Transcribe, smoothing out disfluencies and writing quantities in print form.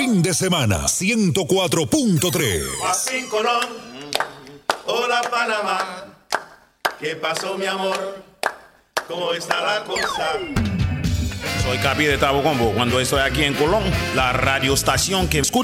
fin de semana, 104.3. Joaquín Colón, hola Panamá, ¿qué pasó mi amor? ¿Cómo está la cosa? Soy Capi de Tabo Combo. Cuando estoy aquí en Colón, la radioestación que escucha